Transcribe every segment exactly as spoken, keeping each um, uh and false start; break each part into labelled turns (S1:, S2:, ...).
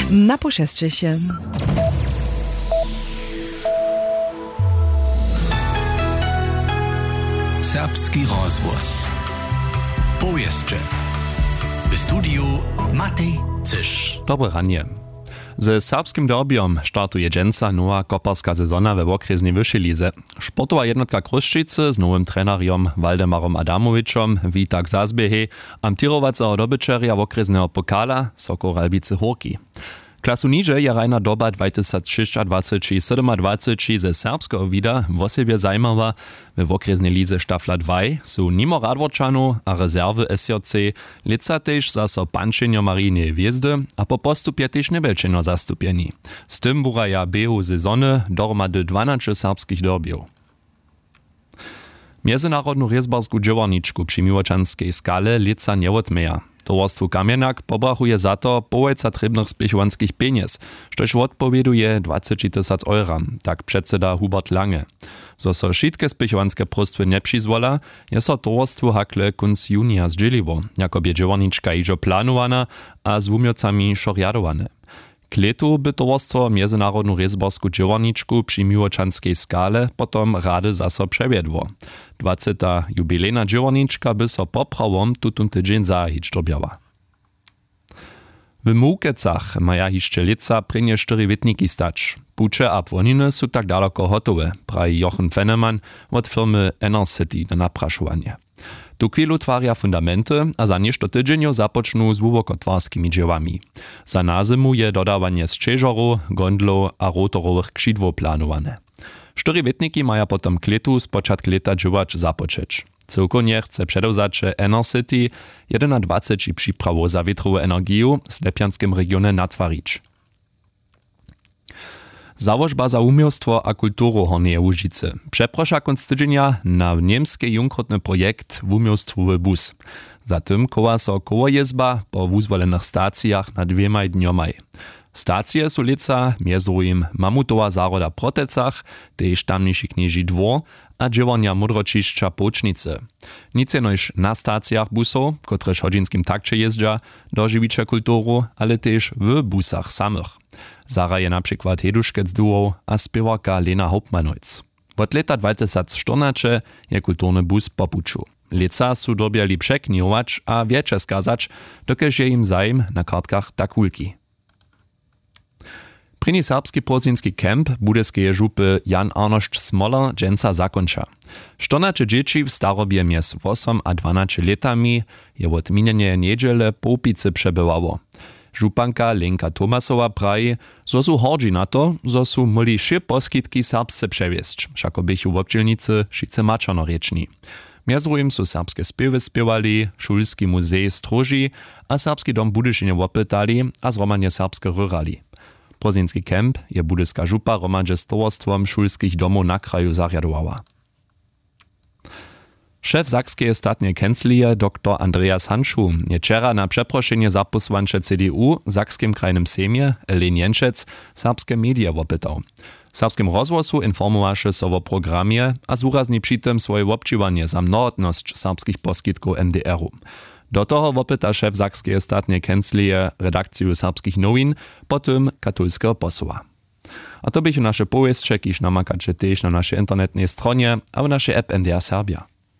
S1: Na pošesće się.
S2: Serbski rozvoz. Powieszcze. W studiu Matej Cysz.
S3: Dobre ranie. Ze serbskim derbiom startuje dżęca nowa koparska sezona we okresnej wyższej lize. Sportowa jednotka Kruščice z nowym trenerem Waldemarom Adamovičom wita k zazbiehe amtirowacego dobyczerja okresnego pokala Sokol Ralbice Horki. Klasu niže je rajna doba dwadzieścia sześć dwadzieścia ze serbskiego vida w osobie zajmowa. W okresnej lize Štafla dwa są nimo Radworčanów a rezerwy S J C lica też zaso pančenjo Marijine Hviezdy a po postupie też nebelčenjo zastupieni. Z tym buraja behu sezony dohromady dwanaście serbskich derbiów. Międzynarodną rezbarsku dźěłarničku przy Miłočanskiej skale lica nie odmeja. Towarstwu Kamienak pobrachuje za to połojca trebnych spěchowanskich pieniędzy, štož odpowieduje dwadzieścia tysięcy euro, tak předseda Hubert Lange. Zo so šitke spěchowanske prostwy nie přizwola, je so towarstwu hakle kunc junia zdźěliło, jako bie dźěłarnička iżo planowana a z wumiocami šorjadowane. K letu by towarstwo Międzynarodną rezbarsku dźěłarničku przy Miłočanskiej skale potom rady zaso przewiedło. dwudziesta jubilejna dźěłarnička by so poprawom tutun tydzień zahić dobiała. W Mułkecach maja hišće lica prynje štyri witniki stać. Pucze a płoniny są tak daleko hotowe, prawi Jochen Fennemann od firmy Enercity na napraszowanie. Tu chwilu twarja fundamenty, a za ništo tydzienio započnu z wówokotwarskimi dziełami. Za na zimu je dodawanie sčežorów, gondlów a rotorowych krzidłów planowane. Štyri witniki maja potom k letu z początku leta dziełać započeć. Całkonie chce przedewzacze Enercity dwadzieścia jeden przyprawu za wietrową energię w Slepianskim regionie natwarić. Założba za umiejstwo a kulturu Hornieje Łužice przeprosza konc tydzienia na niemski junkrotny projekt umiejstwowy bus. Zatem koła so kołojezba po wuzwolenych stacjach na dwiema dniomaj. Stacje są lica między innymi Mamutowa zaroda Protecach, tež tamniejszy knieży dwór, a dziewania mudročišća Počnice. Nic jenož na stacjach busów, które w chodzinskim takcie jeżdża, dożywicze kulturu, ale też w busach samych. Zara je na przykład Heduškec duo a spiewarka Lena Hauptmannojc. Od leta dwadzieścia czternaście je kulturny bus popuču. Lica su dobiali przeknijować a wiecie skazać, dokež je im zajem na kartkach takulki. Prini serbski pozinski kemp budeskeje župy Jan Arnošt Smoler dżęca zakończa. czternaście dzieci w starobie między osiem a dwanaście letami je od minionej niedziele po upicy przebywało. Županka Lenka Tomasowa praji, zo su hordzi na to, zo su mogli šie poskitki serbsce przewiesć, všako bychu w občelnicy šice mačanorečni. Między innymi su serbskie spiewy spiewali, Šulski muzej stroži a serbski dom budyšenje wopytali a zromanie serbske ryrali. Pozinski kemp je budyska župa romadže z towarstwom šulskich domów na kraju zarjadowała. Szef Sakskiej statnej kanclerie dr Andreas Hanschu je wczera na przeproszenie za posłancze C D U w Sakskim krajnym sejmie Elen Jenčec serbskie media wopytał. Serbskim rozwoju informowaše so o programie a zúrazní přitom swoje občivanie za mnohotnosť serbskich poskitków M D R-u. Do toho wopyta szef Sakskiej statnej kanclerie redakciju serbskich nowin, potem katolskiego posła. A to bych nasze powieszcze, kiż namakacie też na naszej internetnej stronie, a w naszej app N D R Serbia.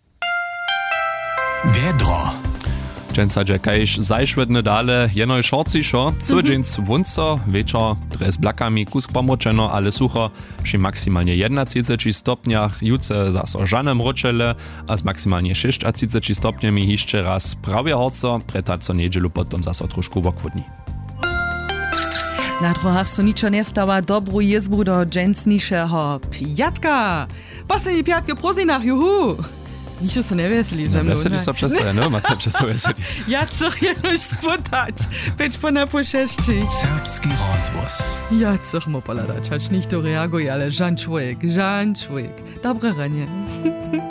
S2: Wiedro.
S3: Dżęca dżekajś zajszwedne dale, jeno szorcišo, cały dzień wunco, wieczor, dres blakami, kusk pomoczeno, ale sucho, przy maksymalnie trzydziestu stopniach, juce zaso żanem roczele, a z maksymalnie trzydziestu stopniami jeszcze raz prawie horco, preta co niedzielu potom zaso troszkę wokwodni.
S1: Na druhách so ničo nestała dobrú jezbu do dżęcnišeho pijatka. Poslední piatke prozinach, juhu! Ničo so ne veseli za mnou.
S3: Veseli so přestaje, no? Máte se přesto veseli.
S1: Ja coch jenož spotać. Peč po na pošeščiť.
S2: Serbski rozvoz.
S1: Ja coch mo poladać, hač nicht to reaguje, ale žan čvojek, žan čvojek. Dobre ranie.